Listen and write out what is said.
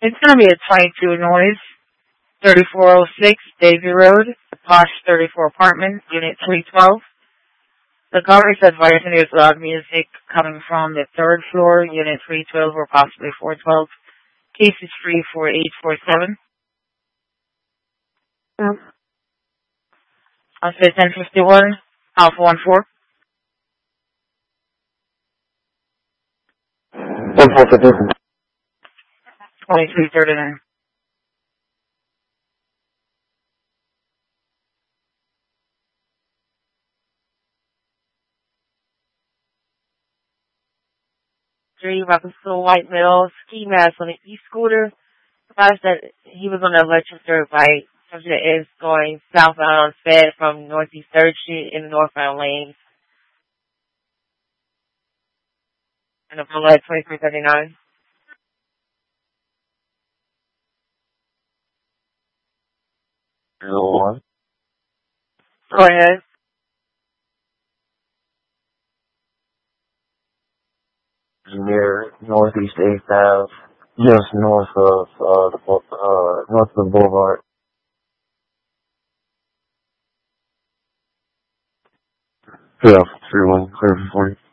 It's going to be a 22 noise, 3406 Davy Road, Posh 34 Apartment, Unit 312. The caller is advising there's loud music coming from the third floor, Unit 312 or possibly 412. Case is 34847. I'll say 1051, Alpha 14. 1452. 2339. Robinson White male, ski mask on an e-scooter. Advised that he was on a electric dirt bike. Subject is going southbound on Fed from Northeast 3rd Street in the northbound lane. And up on light 2339. One. Go ahead. Near Northeast 8th Ave, just north of north of the Boulevard. Yeah, 3-1, clear for 40.